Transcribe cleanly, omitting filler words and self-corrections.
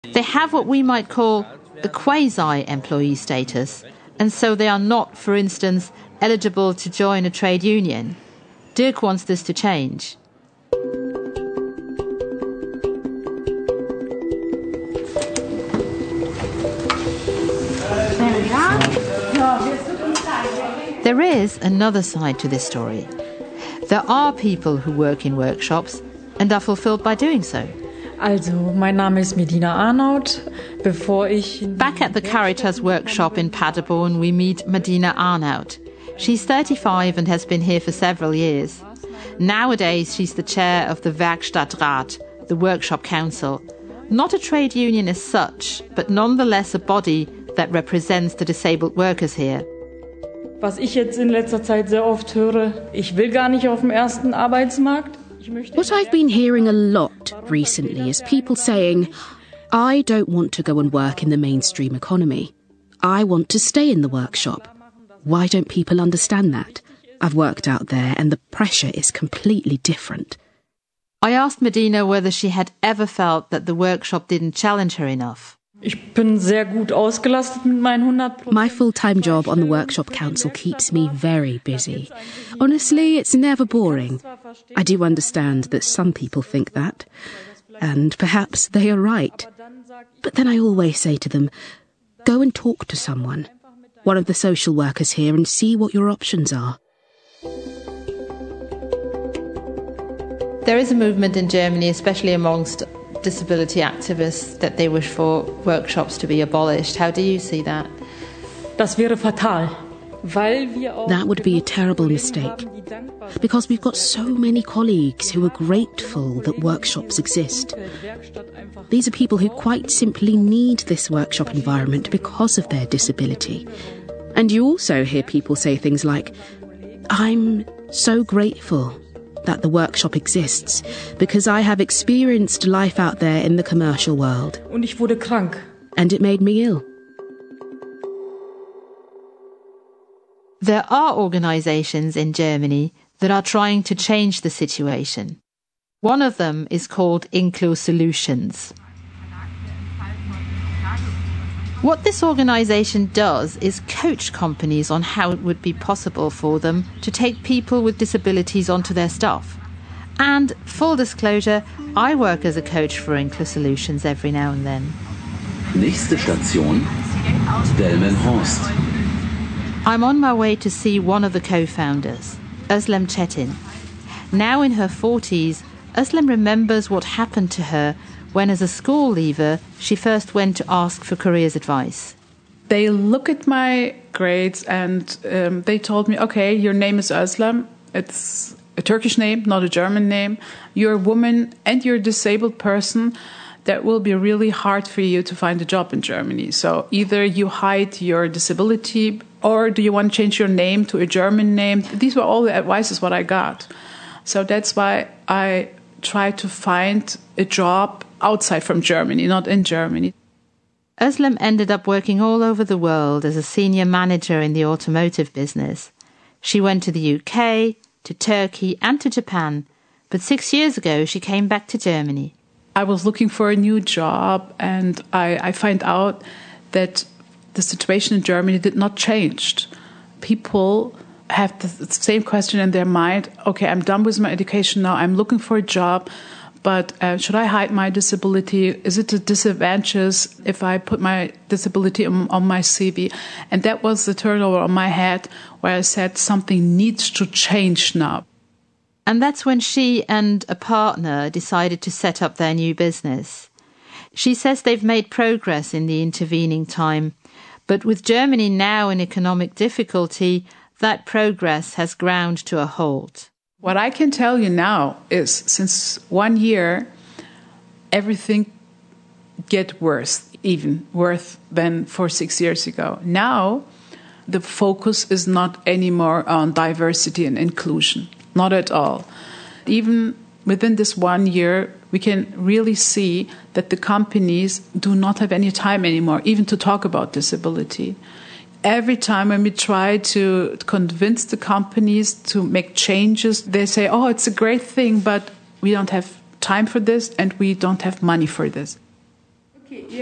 They have what we might call a quasi-employee status, and so they are not, for instance, eligible to join a trade union. Dirk wants this to change. There is another side to this story. There are people who work in workshops and are fulfilled by doing so. Also, mein Name ist Medina Arnaut. Back at the Caritas workshop in Paderborn, we meet Medina Arnaut. She's 35 and has been here for several years. Nowadays, she's the chair of the Werkstattrat, the workshop council. Not a trade union as such, but nonetheless a body that represents the disabled workers here. Was ich jetzt in letzter Zeit sehr oft höre, ich will gar nicht auf dem ersten Arbeitsmarkt. What I've been hearing a lot recently is people saying, I don't want to go and work in the mainstream economy. I want to stay in the workshop. Why don't people understand that? I've worked out there and the pressure is completely different. I asked Medina whether she had ever felt that the workshop didn't challenge her enough. Ich bin sehr gut ausgelastet mit meinen 100%. My full-time job on the Workshop Council keeps me very busy. Honestly, it's never boring. I do understand that some people think that, and perhaps they are right. But then I always say to them, go and talk to someone, one of the social workers here, and see what your options are. There is a movement in Germany, especially amongst disability activists, that they wish for workshops to be abolished. How do you see that? Das wäre fatal. That would be a terrible mistake, because we've got so many colleagues who are grateful that workshops exist. These are people who quite simply need this workshop environment because of their disability. And you also hear people say things like, I'm so grateful that the workshop exists because I have experienced life out there in the commercial world. Und ich wurde krank. And it made me ill. There are organisations in Germany that are trying to change the situation. One of them is called Inclu Solutions. What this organisation does is coach companies on how it would be possible for them to take people with disabilities onto their staff. And, full disclosure, I work as a coach for Inclu Solutions every now and then. Nächste Station, Delmenhorst. I'm on my way to see one of the co-founders, Özlem Çetin. Now in her 40s, Özlem remembers what happened to her when, as a school leaver, she first went to ask for careers advice. They look at my grades and they told me, okay, your name is Özlem. It's a Turkish name, not a German name. You're a woman and you're a disabled person. That will be really hard for you to find a job in Germany. So either you hide your disability or do you want to change your name to a German name? These were all the advices what I got. So that's why I tried to find a job outside from Germany, not in Germany. Özlem ended up working all over the world as a senior manager in the automotive business. She went to the UK, to Turkey and to Japan, but 6 years ago she came back to Germany. I was looking for a new job and I find out that the situation in Germany did not change. People have the same question in their mind. Okay, I'm done with my education now. I'm looking for a job, but should I hide my disability? Is it a disadvantage if I put my disability on my CV? And that was the turnover on my head where I said something needs to change now. And that's when she and a partner decided to set up their new business. She says they've made progress in the intervening time, but with Germany now in economic difficulty, that progress has ground to a halt. What I can tell you now is since 1 year, everything get worse, even worse than for 6 years ago. Now, the focus is not anymore on diversity and inclusion, not at all. Even within this 1 year, we can really see that the companies do not have any time anymore, even to talk about disability. Every time when we try to convince the companies to make changes, they say, oh, it's a great thing, but we don't have time for this and we don't have money for this. Okay.